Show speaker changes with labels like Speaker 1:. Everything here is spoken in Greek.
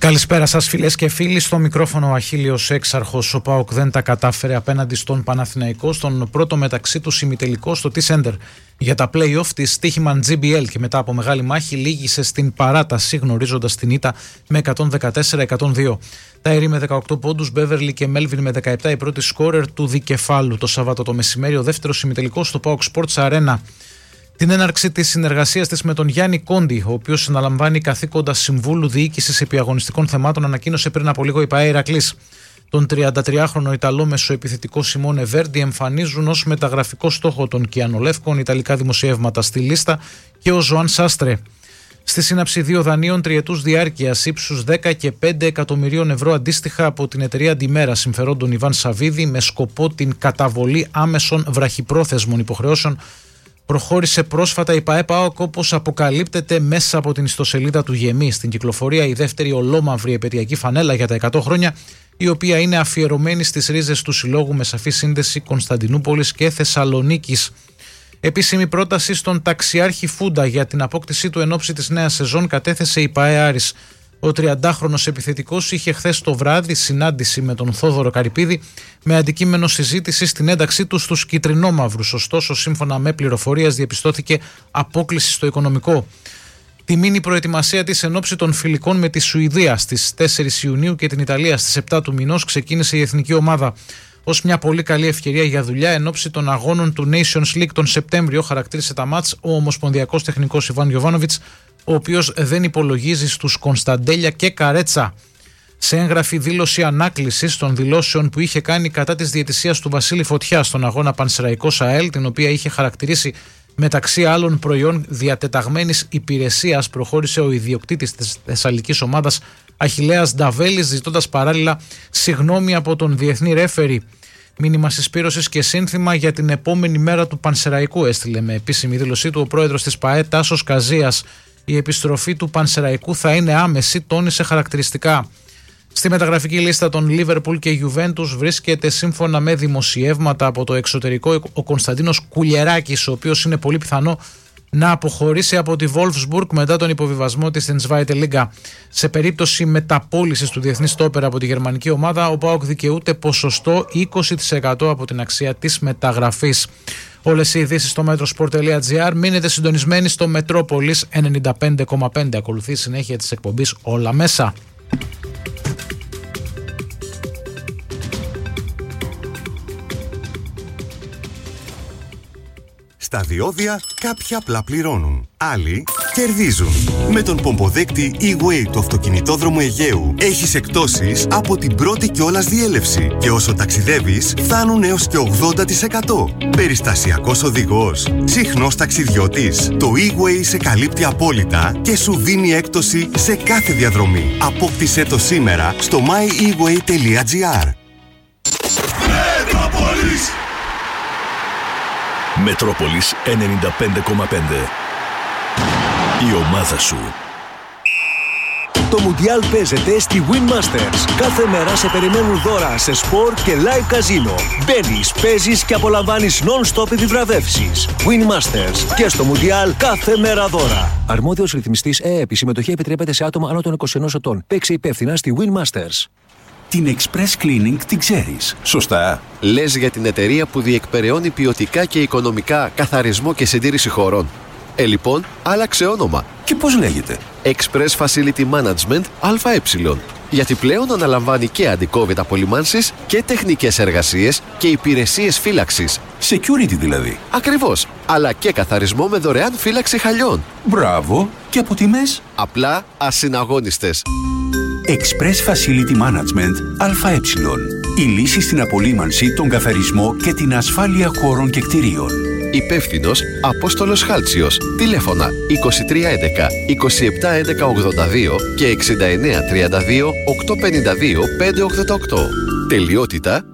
Speaker 1: Καλησπέρα σας φίλες και φίλοι, στο μικρόφωνο ο Αχίλιος Έξαρχος. Ο ΠΑΟΚ δεν τα κατάφερε απέναντι στον Παναθηναϊκό στον πρώτο μεταξύ του ημιτελικό στο T-Center για τα play-off της στοίχημαν GBL και μετά από μεγάλη μάχη λήγησε στην παράταση γνωρίζοντας την ήττα με 114-102. Τάιρι με 18 πόντους, Μπέβερλι και Μέλβιν με 17 η πρώτη σκόρερ του δικεφάλου. Το Σαββάτο το μεσημέρι ο δεύτερος ημιτελικός στο PAOK Sports Arena. Την έναρξη της συνεργασίας της με τον Γιάννη Κόντι, ο οποίος αναλαμβάνει καθήκοντα συμβούλου διοίκησης επιαγωνιστικών θεμάτων, ανακοίνωσε πριν από λίγο η ΠΑΕ Ηρακλής. Τον 33χρονο Ιταλό μεσοεπιθετικό Σιμώνε Βέρντι εμφανίζουν ως μεταγραφικό στόχο των Κιανολεύκων ιταλικά δημοσιεύματα στη λίστα και ο Ζωάν Σάστρε. Στη σύναψη 2 δανείων τριετούς διάρκειας ύψους 10 και 5 εκατομμυρίων ευρώ αντίστοιχα από την εταιρεία Αντιμέρα συμφερόντων Ιβάν Σαββίδη με σκοπό την καταβολή άμεσων βραχυπρόθεσμων υποχρεώσεων, προχώρησε πρόσφατα η ΠΑΕ ΠΑΟΚ, όπως αποκαλύπτεται μέσα από την ιστοσελίδα του Γεμή. Στην κυκλοφορία η δεύτερη ολόμαυρη επαιτειακή φανέλα για τα 100 χρόνια, η οποία είναι αφιερωμένη στις ρίζες του συλλόγου με σαφή σύνδεση Κωνσταντινούπολης και Θεσσαλονίκης. Επίσημη πρόταση στον ταξιάρχη Φούντα για την απόκτησή του εν ώψη της νέας σεζόν κατέθεσε η ΠΑΕ Άρης. Ο 30χρονος επιθετικός είχε χθες το βράδυ συνάντηση με τον Θόδωρο Καρυπίδη με αντικείμενο συζήτηση στην ένταξή του στους κιτρινόμαυρους. Ωστόσο, σύμφωνα με πληροφορίες, διαπιστώθηκε απόκλιση στο οικονομικό. Τη μίνι προετοιμασία της εν ώψη των φιλικών με τη Σουηδία στις 4 Ιουνίου και την Ιταλία στις 7 του μηνός ξεκίνησε η εθνική ομάδα. Ως μια πολύ καλή ευκαιρία για δουλειά εν ώψη των αγώνων του Nations League τον Σεπτέμβριο, χαρακτήρισε τα μάτς ο ομοσπονδιακός τεχνικός Ιβάν Γιοβάνοβιτς, ο οποίος δεν υπολογίζει στους Κωνσταντέλια και Καρέτσα. Σε έγγραφη δήλωση ανάκλησης των δηλώσεων που είχε κάνει κατά της διαιτησίας του Βασίλη Φωτιά στον αγώνα Πανσεραϊκός ΑΕΛ, την οποία είχε χαρακτηρίσει μεταξύ άλλων προϊόν διατεταγμένης υπηρεσίας, προχώρησε ο ιδιοκτήτης της θεσσαλικής ομάδας Αχιλλέας Νταβέλης, ζητώντας παράλληλα συγγνώμη από τον διεθνή ρέφερη. Μήνυμα συσπήρωσης και σύνθημα για την επόμενη μέρα του Πανσεραϊκού έστειλε με επίσημη δήλωσή του ο πρόεδρος της ΠΑΕ Τάσος Καζίας. Η επιστροφή του Πανσεραϊκού θα είναι άμεση, τόνισε χαρακτηριστικά. Στη μεταγραφική λίστα των Λίβερπουλ και Γιουβέντους βρίσκεται σύμφωνα με δημοσιεύματα από το εξωτερικό ο Κωνσταντίνος Κουλιεράκης, ο οποίος είναι πολύ πιθανό να αποχωρήσει από τη Wolfsburg μετά τον υποβιβασμό της στην Zweite Liga. Σε περίπτωση μεταπώλησης του διεθνή στόπερ από τη γερμανική ομάδα, ο ΠΑΟΚ δικαιούται ποσοστό 20% από την αξία της μεταγραφής. Όλες οι ειδήσεις στο metrosport.gr. Μείνετε συντονισμένοι στο Μετρόπολης 95,5. Ακολουθεί η συνέχεια της εκπομπής Όλα Μέσα.
Speaker 2: Στα διόδια κάποιοι απλά πληρώνουν, άλλοι κερδίζουν. Με τον πομποδέκτη E-Way του αυτοκινητόδρομου Αιγαίου έχεις εκπτώσεις από την πρώτη κιόλας διέλευση και όσο ταξιδεύεις φτάνουν έως και 80%. Περιστασιακός οδηγός, συχνός ταξιδιώτης. Το E-Way σε καλύπτει απόλυτα και σου δίνει έκπτωση σε κάθε διαδρομή. Απόκτησέ το σήμερα στο myeWay.gr.
Speaker 3: Μετρόπολης 95,5. Η ομάδα σου.
Speaker 4: Το Μουντιάλ παίζεται στη Win Masters. Κάθε μέρα σε περιμένουν δώρα σε σπορ και live καζίνο. Μπαίνεις, παίζεις και απολαμβάνεις non-stop επιβραβεύσεις. Win Masters. Και στο Μουντιάλ κάθε μέρα δώρα. Αρμόδιος ρυθμιστής ΕΕΠ. Η συμμετοχή επιτρέπεται σε άτομα άνω των 21 ετών. Παίξε υπεύθυνα στη Win Masters.
Speaker 5: Την Express Cleaning την ξέρεις, σωστά?
Speaker 6: Λες για την εταιρεία που διεκπεραιώνει ποιοτικά και οικονομικά καθαρισμό και συντήρηση χωρών. Λοιπόν, άλλαξε όνομα.
Speaker 5: Και πώς λέγεται?
Speaker 6: Express Facility Management ΑΕ. Γιατί πλέον αναλαμβάνει και αντικόβιτα απολυμάνσεις και τεχνικές εργασίες και υπηρεσίες φύλαξης.
Speaker 5: Security δηλαδή.
Speaker 6: Ακριβώς. Αλλά και καθαρισμό με δωρεάν φύλαξη χαλιών.
Speaker 5: Μπράβο. Και από τιμές?
Speaker 6: Απλά ασυναγώνιστες.
Speaker 5: Express Facility Management ΑΕ. Η λύση στην απολύμανση, τον καθαρισμό και την ασφάλεια χώρων και κτηρίων.
Speaker 6: Υπεύθυνος Απόστολος Χάλτσιος. Τηλέφωνα 2311 2711 82 και 6932 852 588. Τελειότητα